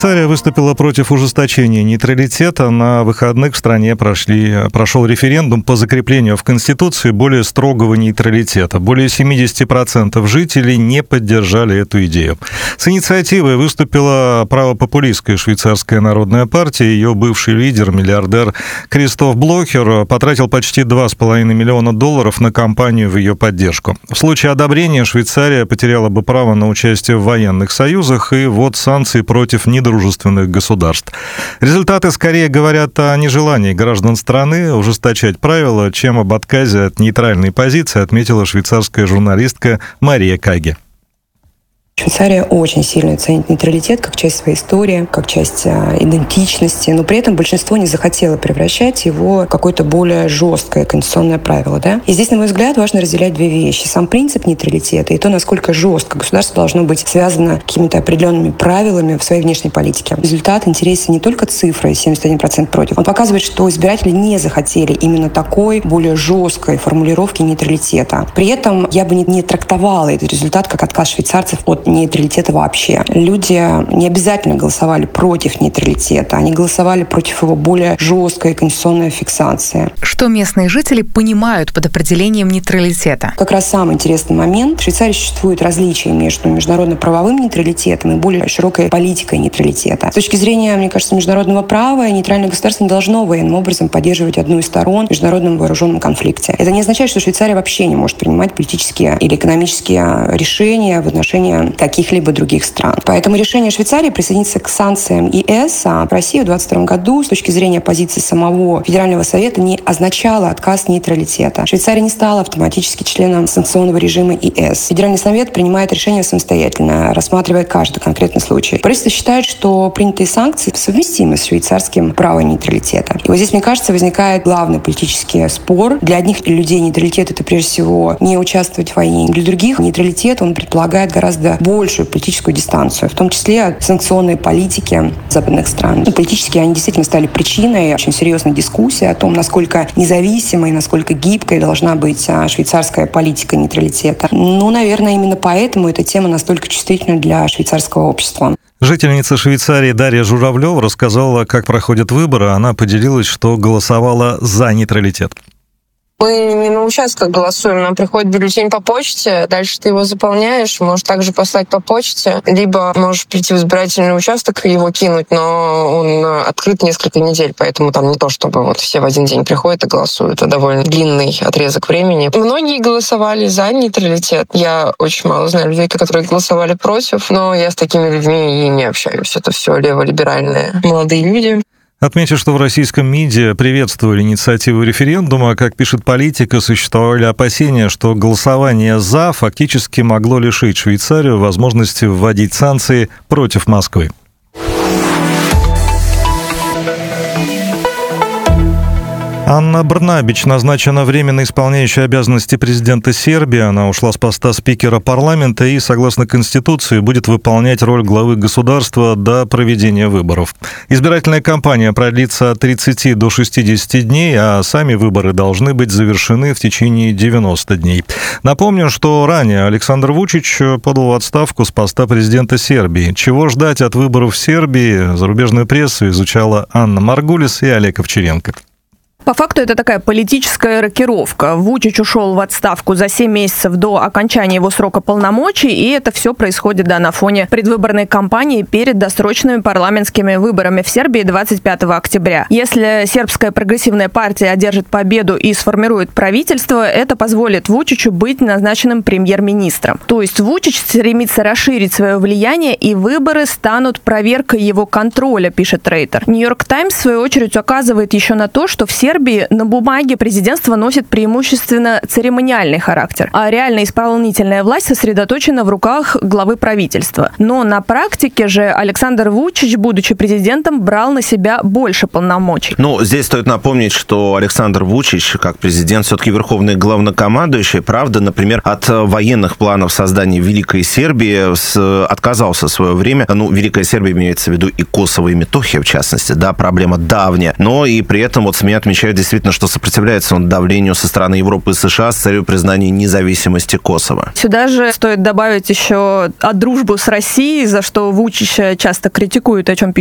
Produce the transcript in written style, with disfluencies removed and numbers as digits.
Швейцария выступила против ужесточения нейтралитета. На выходных в стране прошел референдум по закреплению в Конституции более строгого нейтралитета. Более 70% жителей не поддержали эту идею. С инициативой выступила правопопулистская швейцарская народная партия. Ее бывший лидер, миллиардер Кристоф Блохер, потратил почти $2,5 миллиона на кампанию в ее поддержку. В случае одобрения Швейцария потеряла бы право на участие в военных союзах и ввод санкций против недружественных государств. Результаты скорее говорят о нежелании граждан страны ужесточать правила, чем об отказе от нейтральной позиции, отметила швейцарская журналистка Мария Каге. Швейцария очень сильно ценит нейтралитет как часть своей истории, как часть идентичности, но при этом большинство не захотело превращать его в какое-то более жесткое конституционное правило. Да? И здесь, на мой взгляд, важно разделять две вещи. Сам принцип нейтралитета и то, насколько жестко государство должно быть связано какими-то определенными правилами в своей внешней политике. Результат интересен не только цифрой 71% против. Он показывает, что избиратели не захотели именно такой более жесткой формулировки нейтралитета. При этом я бы не трактовала этот результат как отказ швейцарцев от нейтралитета вообще. Люди не обязательно голосовали против нейтралитета, они голосовали против его более жесткой конституционной фиксации. Что местные жители понимают под определением нейтралитета? Как раз самый интересный момент. В Швейцарии существует различие между международно-правовым нейтралитетом и более широкой политикой нейтралитета. С точки зрения, мне кажется, международного права, нейтральное государство не должно военным образом поддерживать одну из сторон в международном вооруженном конфликте. Это не означает, что Швейцария вообще не может принимать политические или экономические решения в отношении каких-либо других стран. Поэтому решение Швейцарии присоединиться к санкциям ЕС в России в 2022 году с точки зрения позиции самого Федерального совета не означало отказ нейтралитета. Швейцария не стала автоматически членом санкционного режима ЕС. Федеральный совет принимает решение самостоятельно, рассматривая каждый конкретный случай. Правительство считает, что принятые санкции совместимы с швейцарским правом нейтралитета. И вот здесь, мне кажется, возникает главный политический спор. Для одних людей нейтралитет — это прежде всего не участвовать в войне. Для других нейтралитет, он предполагает гораздо большую политическую дистанцию, в том числе от санкционной политики западных стран. Политически они действительно стали причиной очень серьезной дискуссии о том, насколько независимой, насколько гибкой должна быть швейцарская политика нейтралитета. Наверное, именно поэтому эта тема настолько чувствительна для швейцарского общества. Жительница Швейцарии Дарья Журавлева рассказала, как проходят выборы. Она поделилась, что голосовала за нейтралитет. Мы не на участках голосуем, нам приходит бюллетень по почте, дальше ты его заполняешь, можешь также послать по почте, либо можешь прийти в избирательный участок и его кинуть, но он открыт несколько недель, поэтому там не то, чтобы все в один день приходят и голосуют, это довольно длинный отрезок времени. Многие голосовали за нейтралитет, я очень мало знаю людей, которые голосовали против, но я с такими людьми и не общаюсь, это все леволиберальные молодые люди. Отмечу, что в российском МИДе приветствовали инициативу референдума. Как пишет Политика, существовали опасения, что голосование «за» фактически могло лишить Швейцарию возможности вводить санкции против Москвы. Анна Брнабич назначена временно исполняющей обязанности президента Сербии. Она ушла с поста спикера парламента и, согласно Конституции, будет выполнять роль главы государства до проведения выборов. Избирательная кампания продлится от 30 до 60 дней, а сами выборы должны быть завершены в течение 90 дней. Напомню, что ранее Александр Вучич подал в отставку с поста президента Сербии. Чего ждать от выборов в Сербии, зарубежную прессу изучала Анна Маргулис и Олег Овчаренко. По факту это такая политическая рокировка. Вучич ушел в отставку за 7 месяцев до окончания его срока полномочий, и это все происходит на фоне предвыборной кампании перед досрочными парламентскими выборами в Сербии 25 октября. Если сербская прогрессивная партия одержит победу и сформирует правительство, это позволит Вучичу быть назначенным премьер-министром. То есть Вучич стремится расширить свое влияние, и выборы станут проверкой его контроля, пишет Рейтер. Нью-Йорк Таймс, в свою очередь, указывает еще на то, что в Сербии на бумаге президентство носит преимущественно церемониальный характер, а реально исполнительная власть сосредоточена в руках главы правительства. Но на практике же Александр Вучич, будучи президентом, брал на себя больше полномочий. Здесь стоит напомнить, что Александр Вучич, как президент, все-таки верховный главнокомандующий. Правда, например, от военных планов создания Великой Сербии отказался в свое время. Великая Сербия имеется в виду и Косово, и Метохия, в частности, да, проблема давняя. Но и при этом СМИ отмечают, отмечают действительно, что сопротивляется он давлению со стороны Европы и США с целью признания независимости Косово. Сюда же стоит добавить еще дружбу с Россией, за что Вучича часто критикуют, о чем